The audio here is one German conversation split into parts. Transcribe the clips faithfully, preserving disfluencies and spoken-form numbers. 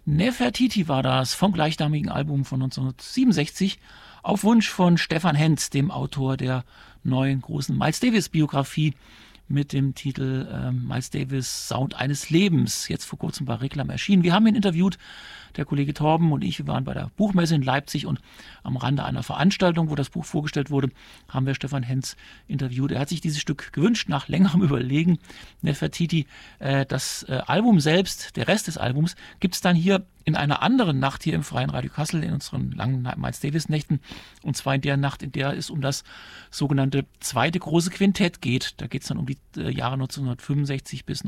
Nefertiti war das vom gleichnamigen Album von neunzehnhundertsiebenundsechzig auf Wunsch von Stefan Hens, dem Autor der neuen großen Miles Davis-Biografie mit dem Titel äh, Miles Davis Sound eines Lebens, jetzt vor kurzem bei Reklam erschienen. Wir haben ihn interviewt, der Kollege Torben und ich, wir waren bei der Buchmesse in Leipzig und am Rande einer Veranstaltung, wo das Buch vorgestellt wurde, haben wir Stefan Hens interviewt. Er hat sich dieses Stück gewünscht, nach längerem Überlegen. Nefertiti, äh, das äh, Album selbst, der Rest des Albums, gibt es dann hier in einer anderen Nacht hier im Freien Radio Kassel, in unseren langen Miles Davis Nächten, und zwar in der Nacht, in der es um das sogenannte zweite große Quintett geht. Da geht es dann um die äh, Jahre neunzehnhundertfünfundsechzig bis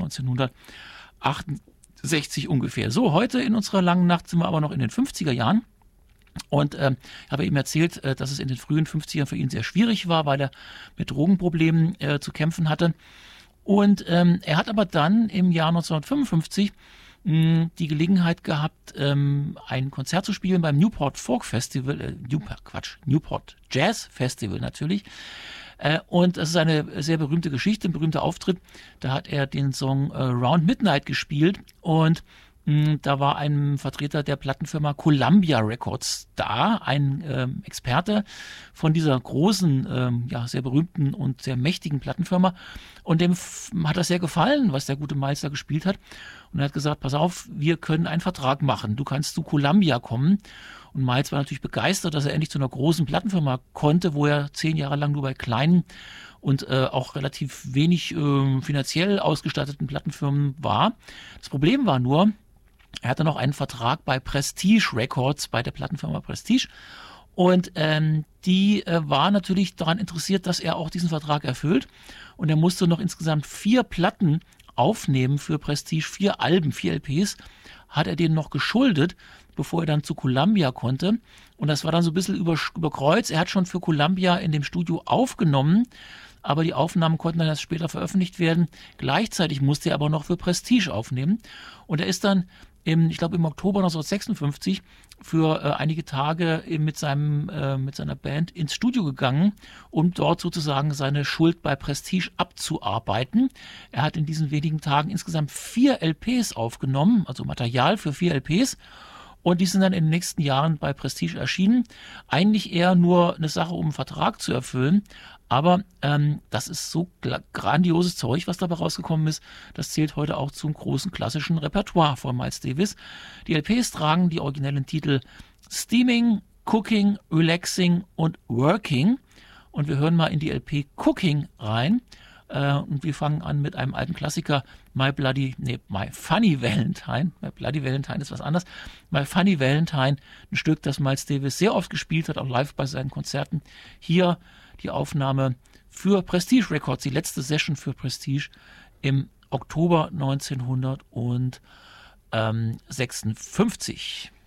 neunzehnhundertachtundsechzig ungefähr. So, heute in unserer langen Nacht sind wir aber noch in den fünfziger Jahren. Und äh, ich habe eben erzählt, äh, dass es in den frühen fünfzigern für ihn sehr schwierig war, weil er mit Drogenproblemen äh, zu kämpfen hatte. Und ähm, er hat aber dann im Jahr neunzehnhundertfünfundfünfzig mh, die Gelegenheit gehabt, ähm, ein Konzert zu spielen beim Newport Folk Festival, äh, Newport, Quatsch, Newport Jazz Festival natürlich. Äh, und das ist eine sehr berühmte Geschichte, ein berühmter Auftritt. Da hat er den Song äh, Round Midnight gespielt und da war ein Vertreter der Plattenfirma Columbia Records da, ein ähm, Experte von dieser großen, ähm, ja, sehr berühmten und sehr mächtigen Plattenfirma. Und dem f- hat das sehr gefallen, was der gute Miles da gespielt hat. Und er hat gesagt, pass auf, wir können einen Vertrag machen. Du kannst zu Columbia kommen. Und Miles war natürlich begeistert, dass er endlich zu einer großen Plattenfirma konnte, wo er zehn Jahre lang nur bei kleinen und äh, auch relativ wenig äh, finanziell ausgestatteten Plattenfirmen war. Das Problem war nur, er hatte noch einen Vertrag bei Prestige Records, bei der Plattenfirma Prestige. Und ähm, die äh, war natürlich daran interessiert, dass er auch diesen Vertrag erfüllt. Und er musste noch insgesamt vier Platten aufnehmen für Prestige, vier Alben, vier L Ps, hat er denen noch geschuldet, bevor er dann zu Columbia konnte. Und das war dann so ein bisschen über, über Kreuz. Er hat schon für Columbia in dem Studio aufgenommen, aber die Aufnahmen konnten dann erst später veröffentlicht werden. Gleichzeitig musste er aber noch für Prestige aufnehmen. Und er ist dann Im, ich glaube im Oktober neunzehnhundertsechsundfünfzig für äh, einige Tage eben mit seinem äh, mit seiner Band ins Studio gegangen, um dort sozusagen seine Schuld bei Prestige abzuarbeiten. Er hat in diesen wenigen Tagen insgesamt vier L Ps aufgenommen, also Material für vier L Ps. Und die sind dann in den nächsten Jahren bei Prestige erschienen. Eigentlich eher nur eine Sache, um einen Vertrag zu erfüllen. Aber ähm, das ist so grandioses Zeug, was dabei rausgekommen ist. Das zählt heute auch zum großen klassischen Repertoire von Miles Davis. Die L Ps tragen die originellen Titel Steaming, Cooking, Relaxing und Working. Und wir hören mal in die L P Cooking rein. Äh, und wir fangen an mit einem alten Klassiker, My Bloody, nee, My Funny Valentine. My Bloody Valentine ist was anderes. My Funny Valentine, ein Stück, das Miles Davis sehr oft gespielt hat, auch live bei seinen Konzerten. Hier die Aufnahme für Prestige Records, die letzte Session für Prestige im Oktober neunzehnhundertsechsundfünfzig.